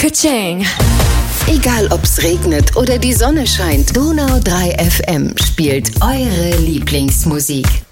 Ka-ching. Egal ob's regnet oder die Sonne scheint, Donau 3 FM spielt eure Lieblingsmusik.